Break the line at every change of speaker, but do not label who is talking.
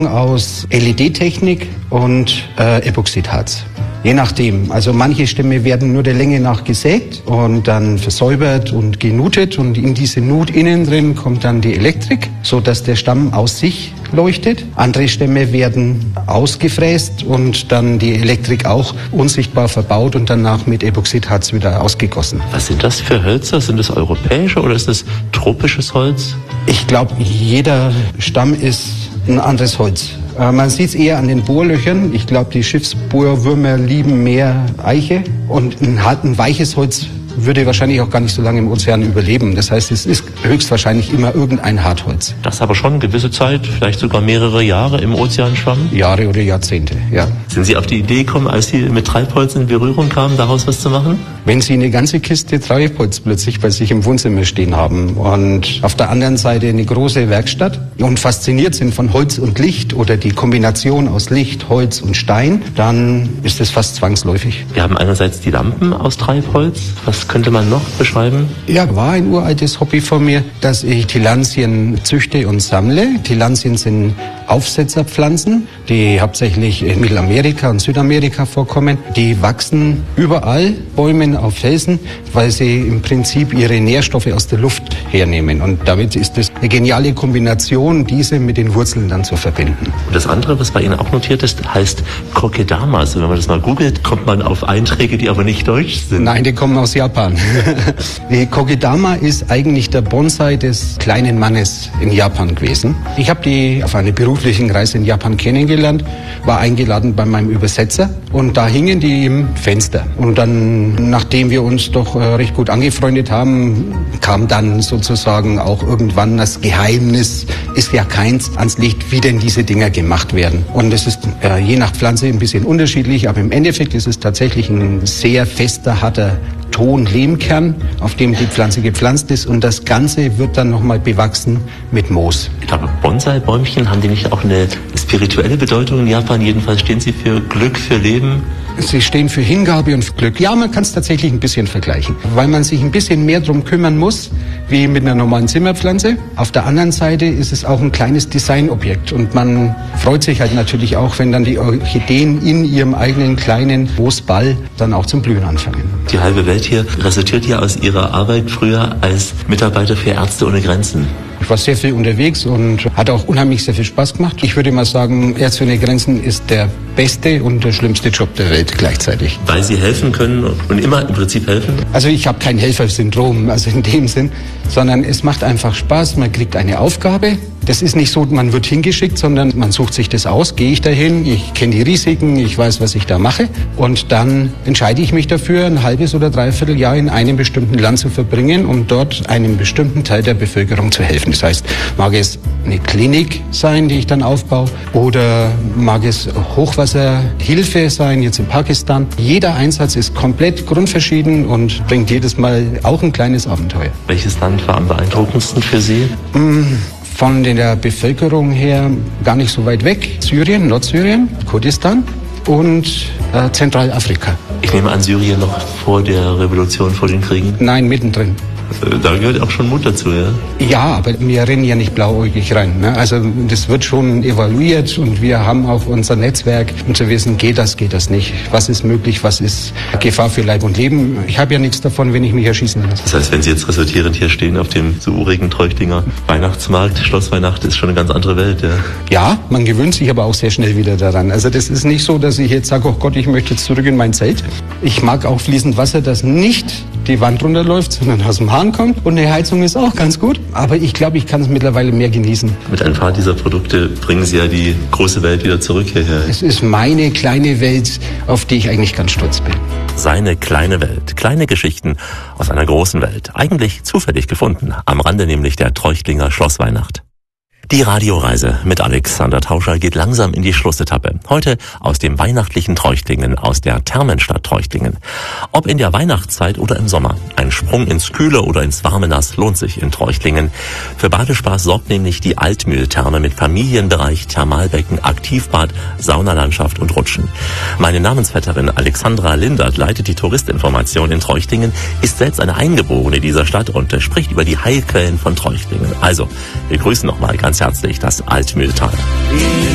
aus LED-Technik und Epoxidharz. Je nachdem. Also manche Stämme werden nur der Länge nach gesägt und dann versäubert und genutet, und in diese Nut innen drin kommt dann die Elektrik, so dass der Stamm aus sich leuchtet. Andere Stämme werden ausgefräst und dann die Elektrik auch unsichtbar verbaut und danach mit Epoxidharz wieder ausgegossen.
Was sind das für Hölzer? Sind das europäische oder ist das tropisches Holz?
Ich glaube, jeder Stamm ist ein anderes Holz. Man sieht es eher an den Bohrlöchern. Ich glaube, die Schiffsbohrwürmer lieben mehr Eiche, und ein weiches Holz würde wahrscheinlich auch gar nicht so lange im Ozean überleben. Das heißt, es ist höchstwahrscheinlich immer irgendein Hartholz.
Das aber schon eine gewisse Zeit, vielleicht sogar mehrere Jahre im Ozean schwammen?
Jahre oder Jahrzehnte, ja.
Sind Sie auf die Idee gekommen, als Sie mit Treibholz in Berührung kamen, daraus was zu machen?
Wenn Sie eine ganze Kiste Treibholz plötzlich bei sich im Wohnzimmer stehen haben und auf der anderen Seite eine große Werkstatt und fasziniert sind von Holz und Licht oder die Kombination aus Licht, Holz und Stein, dann ist es fast zwangsläufig.
Wir haben einerseits die Lampen aus Treibholz. Was könnte man noch beschreiben?
Ja, war ein uraltes Hobby von mir, dass ich Tillandien züchte und sammle. Tillandien sind Aufsetzerpflanzen, die hauptsächlich in Mittelamerika und Südamerika vorkommen. Die wachsen überall, Bäumen auf Felsen, weil sie im Prinzip ihre Nährstoffe aus der Luft hernehmen. Und damit ist es eine geniale Kombination, diese mit den Wurzeln dann zu verbinden.
Und das andere, was bei Ihnen auch notiert ist, heißt Kokedamas. Und wenn man das mal googelt, kommt man auf Einträge, die aber nicht deutsch sind.
Nein, die kommen aus Japan. Die Kokedama ist eigentlich der Bonsai des kleinen Mannes in Japan gewesen. Ich habe die auf einer beruflichen Reise in Japan kennengelernt, war eingeladen bei meinem Übersetzer, und da hingen die im Fenster. Und dann, nachdem wir uns doch recht gut angefreundet haben, kam dann sozusagen auch irgendwann das Geheimnis, ist ja keins, ans Licht, wie denn diese Dinger gemacht werden. Und es ist je nach Pflanze ein bisschen unterschiedlich, aber im Endeffekt ist es tatsächlich ein sehr fester, harter Ton-Lehmkern, auf dem die Pflanze gepflanzt ist, und das Ganze wird dann nochmal bewachsen mit Moos.
Ich glaube, Bonsai-Bäumchen, haben die nicht auch eine spirituelle Bedeutung in Japan? Jedenfalls stehen sie für Glück, für Leben.
Sie stehen für Hingabe und für Glück. Ja, man kann es tatsächlich ein bisschen vergleichen, weil man sich ein bisschen mehr drum kümmern muss, wie mit einer normalen Zimmerpflanze. Auf der anderen Seite ist es auch ein kleines Designobjekt, und man freut sich halt natürlich auch, wenn dann die Orchideen in ihrem eigenen kleinen Moosball dann auch zum Blühen anfangen.
Die halbe Welt hier resultiert ja aus Ihrer Arbeit früher als Mitarbeiter für Ärzte ohne Grenzen.
Ich war sehr viel unterwegs und hat auch unheimlich sehr viel Spaß gemacht. Ich würde mal sagen, Ärzte ohne Grenzen ist der beste und der schlimmste Job der Welt gleichzeitig.
Weil Sie helfen können und immer im Prinzip helfen?
Also ich habe kein Helfersyndrom, also in dem Sinn, sondern es macht einfach Spaß. Man kriegt eine Aufgabe. Das ist nicht so, man wird hingeschickt, sondern man sucht sich das aus. Gehe ich dahin, ich kenne die Risiken, ich weiß, was ich da mache. Und dann entscheide ich mich dafür, ein halbes oder dreiviertel Jahr in einem bestimmten Land zu verbringen, um dort einem bestimmten Teil der Bevölkerung zu helfen. Das heißt, mag es eine Klinik sein, die ich dann aufbaue, oder mag es Hochwasserhilfe sein, jetzt in Pakistan. Jeder Einsatz ist komplett grundverschieden und bringt jedes Mal auch ein kleines Abenteuer.
Welches Land war am beeindruckendsten für Sie?
Von der Bevölkerung her gar nicht so weit weg. Syrien, Nordsyrien, Kurdistan und Zentralafrika.
Ich nehme an, Syrien noch vor der Revolution, vor den Kriegen?
Nein, mittendrin.
Da gehört auch schon Mut dazu, ja?
Ja, aber wir rennen ja nicht blauäugig rein. Ne? Also das wird schon evaluiert, und wir haben auch unser Netzwerk, um zu wissen, geht das nicht. Was ist möglich, was ist Gefahr für Leib und Leben. Ich habe ja nichts davon, wenn ich mich erschießen lasse.
Das heißt, wenn Sie jetzt resultierend hier stehen auf dem so urigen Treuchtinger Weihnachtsmarkt, Schlossweihnacht, ist schon eine ganz andere Welt, ja? Ja,
man gewöhnt sich aber auch sehr schnell wieder daran. Also das ist nicht so, dass ich jetzt sage, oh Gott, ich möchte jetzt zurück in mein Zelt. Ich mag auch fließend Wasser, das nicht die Wand runterläuft, sondern aus dem Hahn kommt. Und eine Heizung ist auch ganz gut. Aber ich glaube, ich kann es mittlerweile mehr genießen.
Mit ein paar dieser Produkte bringen Sie ja die große Welt wieder zurück hierher.
Es ist meine kleine Welt, auf die ich eigentlich ganz stolz bin.
Seine kleine Welt. Kleine Geschichten aus einer großen Welt. Eigentlich zufällig gefunden. Am Rande nämlich der Treuchtlinger Schlossweihnacht. Die Radioreise mit Alexander Tauscher geht langsam in die Schlussetappe. Heute aus dem weihnachtlichen Treuchtlingen, aus der Thermenstadt Treuchtlingen. Ob in der Weihnachtszeit oder im Sommer, ein Sprung ins kühle oder ins warme Nass lohnt sich in Treuchtlingen. Für Badespaß sorgt nämlich die Altmühltherme mit Familienbereich, Thermalbecken, Aktivbad, Saunalandschaft und Rutschen. Meine Namensvetterin Alexandra Lindert leitet die Touristinformation in Treuchtlingen, ist selbst eine Eingeborene dieser Stadt und spricht über die Heilquellen von Treuchtlingen. Also, wir grüßen nochmal ganz herzlich das Altmühltal.